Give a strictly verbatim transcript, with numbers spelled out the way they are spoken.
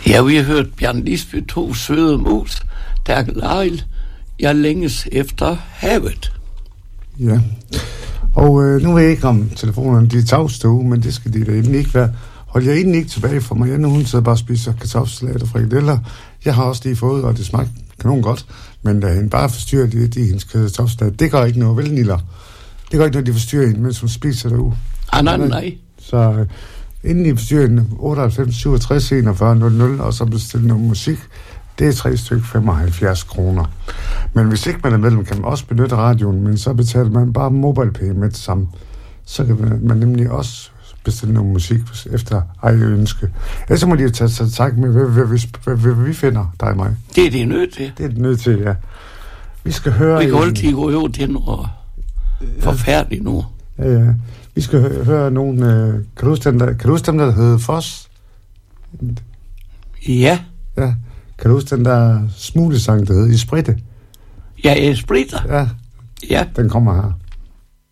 Ja, vi har hørt Bjørn Lisby, to søde mus, der er lejl. Jeg længes efter havet. Ja, og øh, nu ved jeg ikke om telefonerne, de er tavstue, men det skal de da egentlig ikke være. Hold jeg egentlig ikke tilbage for mig. Janne, hun sidder bare og spiser kartoffelsalat og frikadeller. Jeg har også lige fået, og det smagte kanon godt, men da hende bare forstyrrer det i hendes kartoffelsalat, det gør ikke noget, vel, Niller? Det gør ikke noget, de forstyrrer hende, mens hun spiser derude. Ah, nej, nej. Så øh, inden de forstyrrer hende otteoghalvfems syvogtres enogfyrre nul nul, og så bestiller noget musik, det er tre stykker femoghalvfjerds kroner. Men hvis ikke man er medlem, kan man også benytte radioen, men så betaler man bare MobilePay med det samme. Så kan man nemlig også bestille noget musik efter eget ønske. Ellers så må de jo tage sig tak med, hvad, hvad, hvad, hvad, hvad vi finder, dig og mig. Det er de nødt til. Det er de nødt til, ja. Vi skal høre... Vi kan altid gå over til noget forfærdeligt nu. Ja, ja. Vi skal høre, høre nogen... Øh, kan du huske dem, der, kan du huske dem, der hedder Foss? Ja. Ja. Kan du huske den der smuglesang, der hedder I Spritte? Ja, I Spritte. Ja. Ja. Den kommer her.